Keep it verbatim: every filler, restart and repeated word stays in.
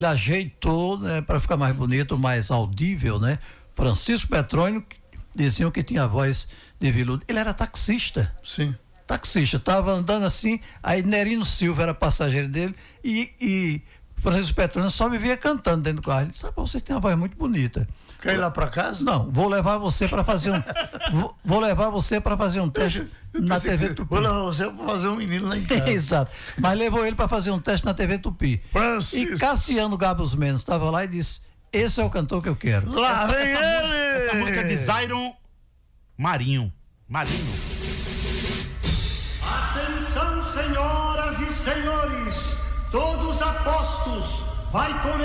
ajeitou, né, para ficar mais bonito, mais audível, né? Francisco Petrônio, diziam que tinha voz de veludo. Ele era taxista. Sim. Taxista, estava andando assim, aí Nerino Silva era passageiro dele e, e Francisco Petrônio só vivia cantando dentro do carro. Ele disse: ah, você tem uma voz muito bonita. Quer ir lá para casa? Não, vou levar você para fazer um vou, vou levar você para fazer um teste na T V Tupi. Vou levar você para fazer um menino lá em casa. Exato. Mas levou ele para fazer um teste na T V Tupi. Francisco. E Cassiano Gabos Mendes estava lá e disse: esse é o cantor que eu quero. Lá essa, vem essa ele! Música, essa música é de Zairon Marinho. Marinho. Atenção, senhoras e senhores, todos apostos, vai começar.